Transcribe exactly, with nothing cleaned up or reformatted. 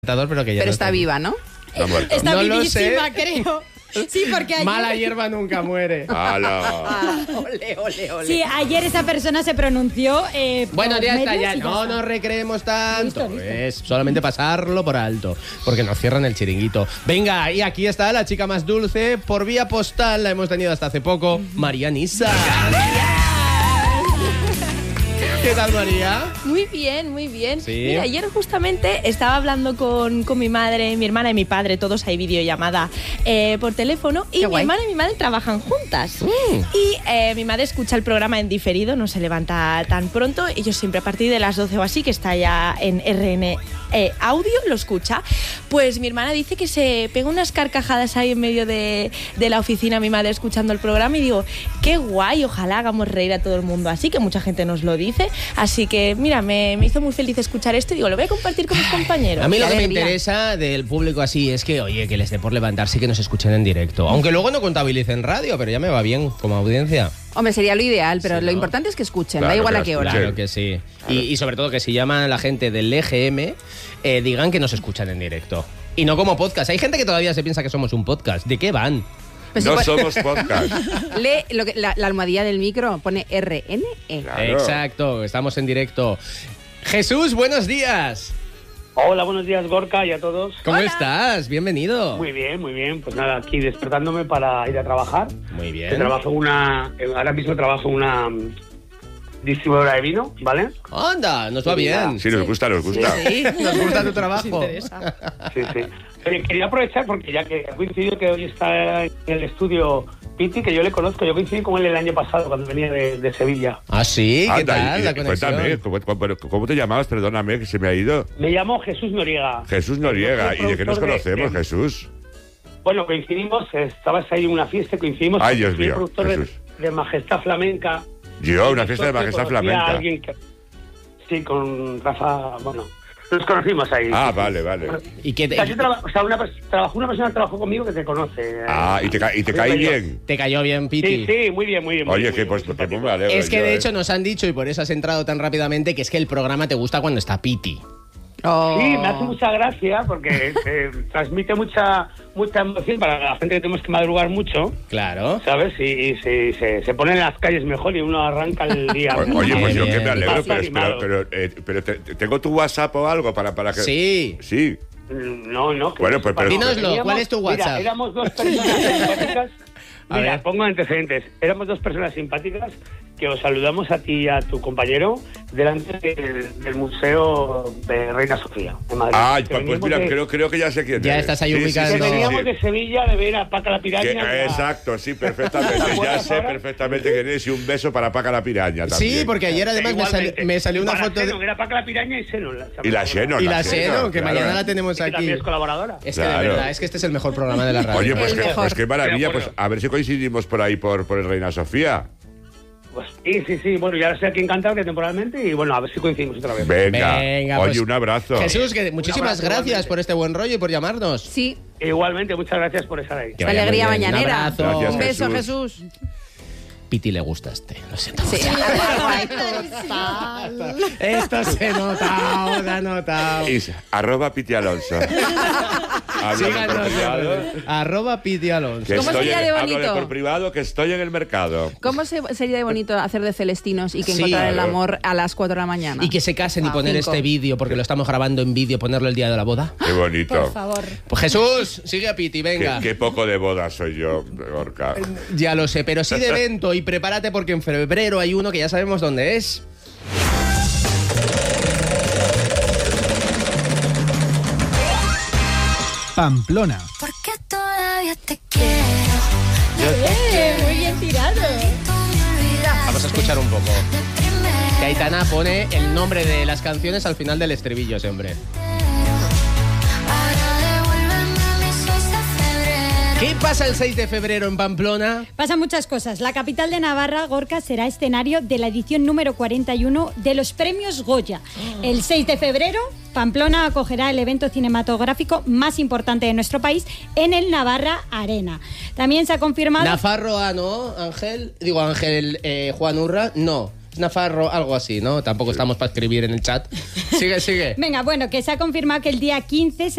presentador, pero que ya Pero no está, está viva, ¿no? No ha muerto. Está No lo vivísima, sé. creo. Sí, porque ayer... Mala hierba nunca muere. ¡Hala! Ah, ole, ole, ole. Sí, ayer esa persona se pronunció. Eh, Bueno, por ya está, medios ya. y ya No está. nos recreemos tanto. Listo, listo. Es solamente pasarlo por alto, porque nos cierran el chiringuito. Venga, y aquí está la chica más dulce. Por vía postal la hemos tenido hasta hace poco, María Nisa. ¿Qué tal, María? Muy bien, muy bien. Sí. Mira, ayer justamente estaba hablando con, con mi madre, mi hermana y mi padre, todos hay videollamada eh, por teléfono, y Qué mi guay. hermana y mi madre trabajan juntas. Mm. Y eh, mi madre escucha el programa en diferido, no se levanta tan pronto, y yo siempre a partir de las doce o así, que está ya en R N eh, Audio, lo escucha. Pues mi hermana dice que se pega unas carcajadas ahí en medio de, de la oficina, mi madre escuchando el programa, y digo, qué guay, ojalá hagamos reír a todo el mundo así, que mucha gente nos lo dice. Así que, mira, me, me hizo muy feliz escuchar esto y digo, lo voy a compartir con mis compañeros. A mí lo Qué que me alegría. interesa del público así es que, oye, que les dé por levantarse y que nos escuchen en directo. Aunque luego no contabilicen radio, pero ya me va bien como audiencia. Hombre, sería lo ideal, pero Sí, lo ¿no? importante es que escuchen, Claro, da igual que a qué la hora. escuchen. Claro que sí. Y, y sobre todo que si llaman a la gente del E G M, eh, digan que nos escuchan en directo. Y no como podcast. Hay gente que todavía se piensa que somos un podcast. ¿De qué van? Pues No igual- somos podcast. Lee lo que, la, la almohadilla del micro, pone R N E. Claro. Exacto, estamos en directo. Jesús, buenos días. Hola, buenos días, Gorka, y a todos. ¿Cómo estás? Bienvenido. Muy bien, muy bien. Pues nada, aquí despertándome para ir a trabajar. Muy Que bien. trabajo en una, eh, ahora mismo trabajo en una mm, distribuidora de vino, ¿vale? Anda, nos va Sí, mira. bien. Sí, nos gusta, nos gusta. Sí. Nos gusta tu trabajo. Sí, sí. Eh, quería aprovechar porque ya que ha coincidido que hoy está en el estudio Piti, que yo le conozco, yo coincidí con él el año pasado cuando venía de, de Sevilla. Ah, sí, ¿qué Anda, tal y- la y conexión? cuéntame, ¿cómo, cómo- cómo te llamabas? Perdóname, que se me ha ido. Me llamo Jesús Noriega. Jesús Noriega. Yo soy ¿Y de qué nos productor de- conocemos, de- Jesús? Bueno, coincidimos, estabas ahí en una fiesta, coincidimos. Ay, Dios Soy mío, productor de, Jesús. de Majestad Flamenca. Yo, una fiesta de Entonces, majestad conocí a flamenca. alguien que- sí, con Rafa, bueno, nos conocimos ahí. Ah, vale, vale. ¿Y qué O te, sea, yo traba- o sea, una, pers- trabajó una persona que trabajó conmigo que te conoce. Ah, ¿y te, ca- y te cae bien? te cayó bien, Piti? Sí, sí, muy bien, muy bien. muy Oye, bien, que muy pues, bien, que simpático. me alegro Es que yo, de ¿eh? hecho nos han dicho, y por eso has entrado tan rápidamente, que es que el programa te gusta cuando está Piti. Oh. Sí, me hace mucha gracia porque eh, transmite mucha mucha emoción para la gente que tenemos que madrugar mucho, Claro. ¿sabes? Y, y se, se, se pone en las calles mejor y uno arranca el día. O- Oye, pues yo Bien, que me bien. alegro, Más pero, pero, animado. pero, eh, pero te- te- tengo tu WhatsApp o algo para, para que... Sí. Sí. No, no. que- Bueno, pues, pero- Dínoslo, Teníamos- ¿cuál es tu WhatsApp? Mira, éramos dos personas simpáticas. A Mira, ver. pongo antecedentes. Éramos dos personas simpáticas que os saludamos a ti y a tu compañero delante del, del Museo de Reina Sofía, de Madrid. Ah, Que pues, pues veníamos mira, de- creo, creo que ya sé quién Ya eres. estás ahí Sí, sí, ubicando. sí, que sí, veníamos sí. de Sevilla de ver a Paca la Que- Piraña. y a- exacto, sí, perfectamente. Ya acuerdas sé ahora? perfectamente quién es y un beso para Paca la Piraña también. Sí, porque ayer además me, sali- Igualmente. me salió una Para foto de... Seno, era Paca la Piraña y Seno. Y la Seno. Y la Seno, que claro. mañana la tenemos Que aquí. también es colaboradora. Es que de Claro. verdad, es que este es el mejor programa de la radio. Oye, pues, El que, mejor. pues qué maravilla, De pues acuerdo. a ver si coincidimos por ahí, por, por el Reina Sofía. Pues, sí, sí, sí. Bueno, ya estoy aquí en Cantabria temporalmente y bueno, a ver si coincidimos otra vez. Venga, Venga, oye, pues, un abrazo. Jesús, que muchísimas abrazo, gracias igualmente. por este buen rollo y por llamarnos. Sí, Igualmente, muchas gracias por estar ahí. Que vaya alegría muy bien. Un mañanera. abrazo. Gracias, Un beso, Jesús. Jesús. Piti le gusta este, lo siento. Sí. Esto se nota, se ha notado. Y arroba Piti Alonso. Háblame por Síganos, privado, arroba Piti Alonso. que ¿Cómo estoy sería en- de háblale bonito? por privado que estoy en el mercado. ¿Cómo se- sería de bonito hacer de Celestinos y que Sí. encontrar el Claro. amor a las cuatro de la mañana? Y que se casen y Ah, poner cinco. este vídeo, porque lo estamos grabando en vídeo, ponerlo el día de la boda. Qué bonito. Por favor. Pues Jesús, sigue a Piti, Qué, venga. qué poco de boda soy yo, Gorka. Ya lo sé, pero sí de evento y prepárate porque en febrero hay uno que ya sabemos dónde es. Pamplona. Porque todavía te quiero. Eh, muy bien tirado. Tú me olvidaste Vamos a escuchar un poco. de primero. Que Aitana pone el nombre de las canciones al final del estribillo, ese hombre. Ahora devuélveme mi seis de febrero. ¿Qué pasa el seis de febrero en Pamplona? Pasan muchas cosas. La capital de Navarra, Gorka, será escenario de la edición número cuarenta y uno de los premios Goya. El seis de febrero, Pamplona acogerá el evento cinematográfico más importante de nuestro país en el Navarra Arena. También se ha confirmado... Nafarroa, ¿no? Ángel, digo Ángel eh, Juan Urra, no. Es Nafarro, algo así, ¿no? Tampoco estamos para escribir en el chat. Sigue, sigue. Venga, bueno, que se ha confirmado que el día quince